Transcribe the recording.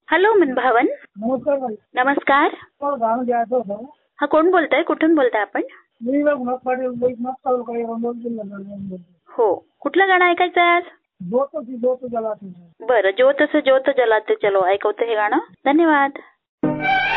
Hello भावन. नमस्कार ताई. नमस्कार. मला गाणं द्यायचं होतं. हा, कोण बोलताय? कुठून बोलताय आपण? मी रघुनाथ पाटील वैजनाथ तालुका येवंडर जिल्हा. हो, कुठलं गाणं ऐकायचं आहे आज? ज्योत जलाते. बरं, ज्योत जलाते चलो ऐकवते हे गाणं. धन्यवाद.